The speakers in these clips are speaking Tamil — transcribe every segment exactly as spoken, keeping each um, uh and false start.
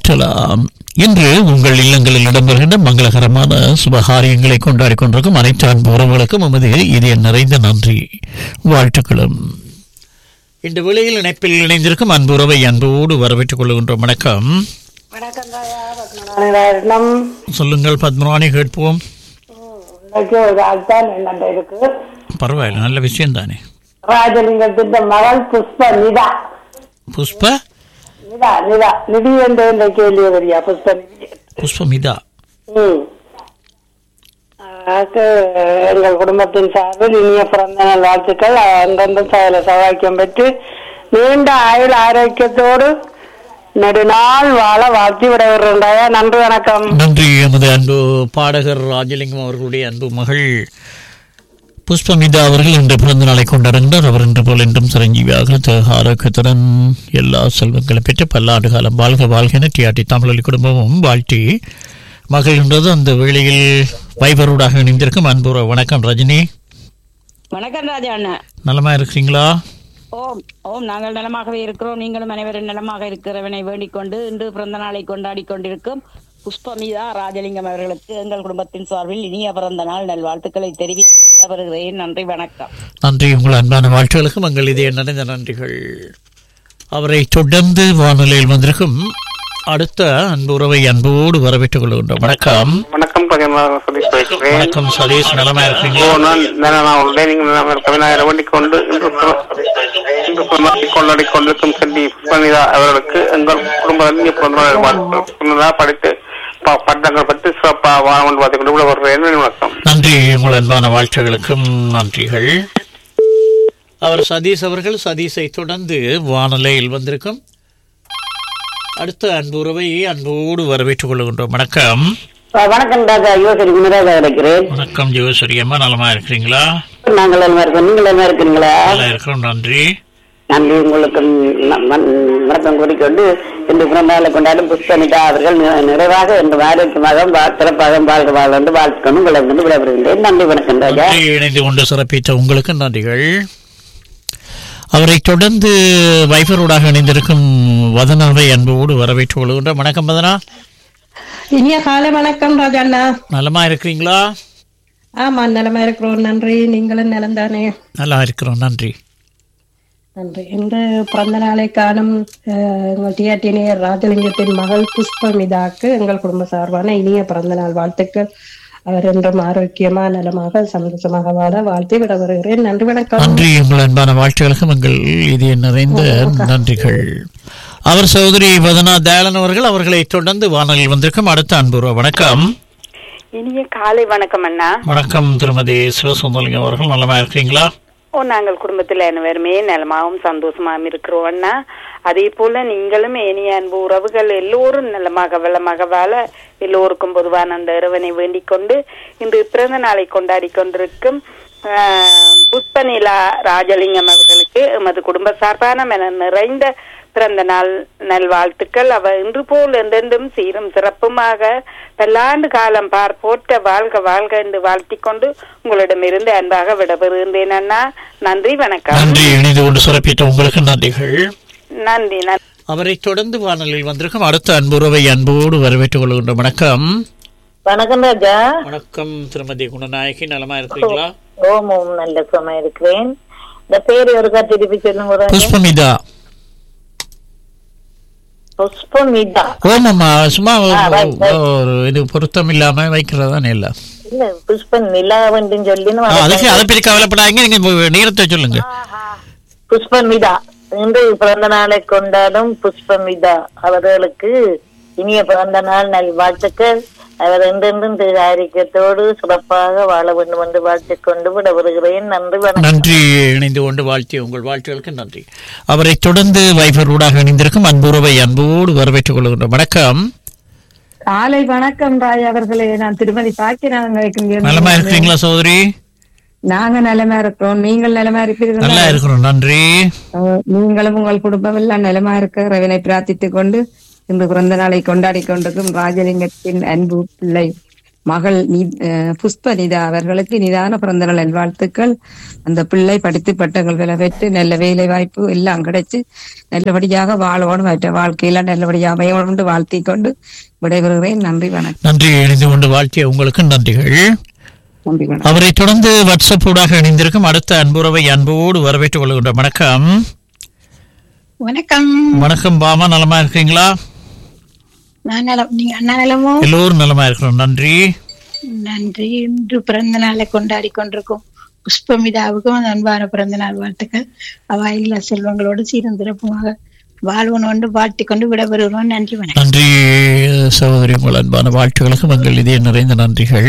மாற்றலாம். இன்று உங்கள் இல்லங்களில் இடம்பெறுகின்ற மங்களகரமான சுபகாரியங்களை கொண்டாடி கொண்டிருக்கும் அனைத்து அன்பு உறவுகளுக்கும் நமது இதய நிறைந்த நன்றி வாழ்த்துக்களும். இந்த வேளையில் இணைப்பில் இணைந்திருக்கும் அன்பு உறவை அன்போடு வரவேற்றுக் கொள்கின்றோம். வணக்கம். சொல்லுங்கள் பத்மராணி, கேட்போம். பரவாயில்ல, நல்ல விஷயம் தானே. ராஜலிங்கத்தின் மகள் புஷ்ப நிதா. புஷ்ப நிதா நிதா நிதி என்ற கேள்வி வரியா? புஷ்ப நிதி புஷ்பமிதா. எங்கள் குடும்பத்தின் சார்பில் இனிய பிறந்த நாள் வாழ்த்துக்கள். அந்தந்த சகல சவாக்கியம் பெற்று நீண்ட ஆயுள் ஆரோக்கியத்தோடு நெடுநாள் வாழ வாழ்த்தி விடவிருந்தாயா. நன்றி, வணக்கம். நன்றி. எமது அன்பு பாடகர் ராஜலிங்கம் அவர்களுடைய அன்பு மகள் புஷ்பமிதா அவர்கள் இன்று பிறந்த நாளை கொண்டாடுகின்றார். அவர் இன்று போல் என்றும் சிரஞ்சீவியாக ஆரோக்கியத்துடன் எல்லா செல்வங்களை பெற்று பல்லாண்டு காலம் வாழ்க வாழ்க என டிஆர்டி தமிழொலி குடும்பமும் வாழ்த்தி மகிழ்கின்றது. அந்த வேளையில் வைபரோடாக இணைந்திருக்கும் அன்பு வணக்கம் ரஜினி. வணக்கம் ராஜா அண்ணா, நலமா இருக்கிறீங்களா? ஓம் ஓம் நாங்கள் நலமாகவே இருக்கிறோம். நீங்களும் அனைவரும் நலமாக இருக்கிறவனை வேண்டிக் கொண்டு இன்று பிறந்த நாளை கொண்டாடி கொண்டிருக்கும் புஷ்பமிதா ராஜலிங்கம் அவர்களுக்கு எங்கள் குடும்பத்தின் சார்பில் இனிய பிறந்த நாள் நல்வாழ்த்துக்களை தெரிவித்து விடவருகிறேன். நன்றி, வணக்கம். நன்றி. உங்கள் அன்பான வாழ்த்துகளுக்கும் எங்கள் இதய நிறைந்த நன்றிகள். அவரை தொடர்ந்து வானொலியில் வந்திருக்கும் அடுத்த அன்பு உறவை அன்போடு வரவேற்றுக் கொள்கின்றோம். வணக்கம். வணக்கம். வணக்கம் சதீஷ், நலமா இருக்கீங்களா? கொண்டாடி கொண்டிருக்கும் செல்வி புஷ்பனிதா அவர்களுக்கு எங்கள் குடும்ப படித்து பட்டங்கள் பற்றி சிறப்பாக வாழ கொண்டு பார்த்துக் கொண்டு வருகிறேன். வணக்கம். நன்றி. உங்கள் அன்பான வாழ்த்துகளுக்கும் நன்றிகள். அவர் சதீஷ் அவர்கள். சதீஷை தொடர்ந்து வானொலியில் வந்திருக்கும் அடுத்த அன்பு உறவை அன்போடு வரவேற்றுக் கொள்கின்றோம். வணக்கம். வணக்கம் ராஜா, யோசரி குணராஜா இருக்கிறேன். வணக்கம் யோசரி அம்மா, நலமா இருக்கிறீங்களா? நாங்கள் நலமா இருக்கோம். நீங்கள் நலமா இருக்கிறீங்களா? நல்லா இருக்கிறோம். நன்றி. நன்றி. உங்களுக்கு வணக்கம் கூறிக்கொண்டு இன்று பிறந்தநாளை கொண்டாடும் புஷ்பனிதா அவர்கள் நிறைவாக இன்று ஆரோக்கியமாக சிறப்பாக வாழ்க வாழ் என்று வாழ்த்துக்கொண்டு உங்களை வந்து விடைபெறுகின்றேன். நன்றி, வணக்கம் ராஜா. இணைந்து கொண்டு சிறப்பித்த உங்களுக்கு நன்றிகள். அவரை தொடர்ந்து வைபரோடாக இணைந்திருக்கும் வதனாவை அன்போடு வரவேற்றுக் கொள்கின்றோம். வணக்கம் வதனா. இனிய காலை வணக்கம் ராஜா அண்ணா. நலமா இருக்கிறீங்களா? ஆமா, நலமா இருக்கிறோம். நன்றி. நீங்களும் நலம் தானே? நல்லா இருக்கிறோம். நன்றி. நன்றி. இன்று பிறந்த நாளை காணும் எங்கள் டிஆர்டி ராஜலிங்கத்தின் மகள் புஷ்பமிதாக்கு எங்கள் குடும்ப சார்பான இனிய பிறந்த நாள் வாழ்த்துக்கள். அவர் என்றும் ஆரோக்கியமா நலமாக சந்தோஷமாக வாழ வாழ்த்தி விட வருகிறேன். நன்றி, வணக்கம். நன்றி. உங்கள் அன்பான வாழ்த்துகளுக்கும் எங்கள் இதய நிறைந்த நன்றிகள். அவர் சகோதரி வதனா தயாளன் அவர்கள். அவர்களை தொடர்ந்து வானொலியில் வந்திருக்கும் அடுத்த அன்பு வணக்கம். இனிய காலை வணக்கம் அண்ணா. வணக்கம் திருமதி சிவசுந்தரலிங்கம் அவர்கள். நலமா இருக்கிறீங்களா? ஓ, நாங்கள் குடும்பத்தில் அனைவருமே நலமாகவும் சந்தோஷமாகவும் இருக்கிறோம் அண்ணா. அதே போல நீங்களும் இனிய அன்பு உறவுகள் எல்லோரும் நலமாக வளமாக வாழ எல்லோருக்கும் பொதுவான அந்த இறைவனை வேண்டிக் கொண்டு இன்று பிறந்த நாளை கொண்டாடி கொண்டிருக்கும் புஷ்பநிலா ராஜலிங்கம் அவர்களுக்கு எமது குடும்ப சார்பான மன நிறைந்த பிறந்த நாள் நல்வாழ்த்துக்கள். அவர் இன்று போல் என்றென்றும் சீரும் சிறப்புமாக பல்லாண்டு காலம் பார் போற்ற வாழ்க வாழ்க என்று வாழ்த்திக் கொண்டு உங்களிடமிருந்து அன்பாக விடப்பெறுகின்றேன் அண்ணா. நன்றி, வணக்கம். நன்றி. இணைந்து கொண்டு சிறப்பித்த உங்களுக்கு நன்றிகள். நன்றி. அவரை தொடர்ந்து வானொலியில் வந்திருக்கும் அடுத்த அன்புறவை அன்போடு வரவேற்றுக் கொள்கின்ற வணக்கம். வணக்கம் ராஜா. வணக்கம் திருமதி குணநாயகி, நலமா இருக்கிறீங்களா? ஓம் ஓம், நல்ல சுகமா இருக்கிறேன். இந்த பேரு ஒரு திருப்பி சொல்லுங்க. புஷ்பமிதா. புஷ்பமிதா. ஓமம்மா, சும்மா ஒரு இது பொருத்தம் இல்லாம வைக்கிறதா இல்ல இல்ல புஷ்ப நிலா வந்து சொல்லி அதுக்கு அதை பற்றி கவலைப்படாதீங்க. நீங்க நேரத்தை சொல்லுங்க. புஷ்பமிதா இன்று பிறந்த நாளை கொண்டாடும் புஷ்பமிதா அவர்களுக்கு இனிய பிறந்த நாள் நல் வாழ்த்துக்கள். அவர் என்றென்றும் ஆரோக்கியத்தோடு சிறப்பாக வாழ வேண்டும் என்று வாழ்த்திக் கொண்டு விட வருகிறேன். நன்றி, வணக்கம். நன்றி. இணைந்து கொண்டு வாழ்த்தி உங்கள் வாழ்த்துகளுக்கு நன்றி. அவரை தொடர்ந்து வைபர் ஊடாக இணைந்திருக்கும் அன்புறவை அன்போடு வரவேற்றுக் கொள்கின்றோம். வணக்கம். காலை வணக்கம் ராய் அவர்களே. நான் திருமதி பாக்கி. நலமா இருக்கிறீங்களா சகோதரி? நாங்க நலமா இருக்கிறோம். நீங்கள் நலமா இருக்கிறீர்கள்? நல்லா இருக்கிறோம். நன்றி. நீங்களும் உங்கள் குடும்பம் எல்லாம் நலமா இருக்க இறைவனை பிரார்த்தித்துக் கொண்டு இன்று பிறந்த நாளை கொண்டாடி கொண்டிருக்கும் ராஜலிங்கத்தின் அன்பு பிள்ளை மகள் நி- அஹ் புஷ்பநிதா அவர்களுக்கு நிதான பிறந்த நாள் நல்வாழ்த்துக்கள். அந்த பிள்ளை படித்து பட்டங்கள் விலை பெற்று நல்ல வேலை வாய்ப்பு எல்லாம் கிடைச்சு நல்லபடியாக வாழணும், மற்ற வாழ்க்கையில நல்லபடியாக அமையணும் வாழ்த்தி கொண்டு விடைபெறுகிறேன். நன்றி, வணக்கம். நன்றி. இணைந்து கொண்டு வாழ்த்திய உங்களுக்கு நன்றிகள். நன்றி, வணக்கம். அவரை தொடர்ந்து வாட்ஸ்அப் ஊடாக இணைந்திருக்கும் அடுத்த அன்புறவை அன்போடு வரவேற்றுக் கொள்கின்ற வணக்கம். வணக்கம். வணக்கம் பாமா, நலமா இருக்கீங்களா? நான் நலம். நீங்க அண்ணா நலமோ? எல்லோரும் நலமா இருக்கிறோம். நன்றி. நன்றி. இன்று பிறந்த நாளை கொண்டாடி கொண்டிருக்கும் புஷ்பமிதாவுக்கும் அன்பான பிறந்த நாள் வாழ்த்துக்கள். அவ இல்ல செல்வங்களோடு சீரும் சிறப்புமாக வாழ்வன் கொண்டு வாழ்த்தி கொண்டு விடைபெறுகிறோம். நன்றி, வணக்கம். நன்றி சகோதரி, உங்கள் அன்பான வாழ்த்துக்களுக்கு மங்கள் இதே நிறைந்த நன்றிகள்.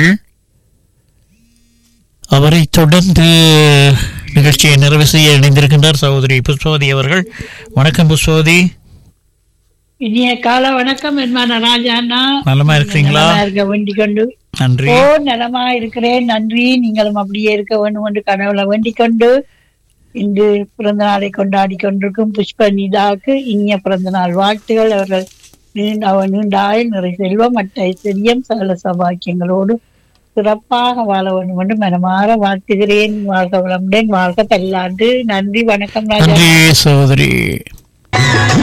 அவரை தொடர்ந்து நிகழ்ச்சியை நிறைவு செய்ய இணைந்திருக்கின்றார் சகோதரி புஷ்பவதி அவர்கள். வணக்கம் புஷ்பவதி. இனிய கால வணக்கம். என்மான ராஜாண்ணா, நலமா இருக்கிறீங்களா? இருக்க வேண்டிக் கொண்டு நன்றி. ஓ நலமா இருக்கிறேன். நன்றி. நீங்களும் அப்படியே இருக்க வேண்டும் என்று கடவுளை வேண்டிக் கொண்டு இன்று பிறந்த நாளை கொண்டாடி கொண்டிருக்கும் புஷ்பநிதாவுக்கு இனிய பிறந்த நாள் வாழ்த்துகள். அவர்கள் நீண்ட நீண்ட ஆயுள், நிறை செல்வம், மற்ற ஐஸ்வர்யம், சகல சௌபாக்கியங்களோடு சிறப்பாக வாழ வேண்டும் என்று மனமாற வாழ்த்துகிறேன். வாழ்க வளமுடன், வாழ்க பல்லாண்டு. நன்றி, வணக்கம் ராஜா. நன்றி சகோதரி.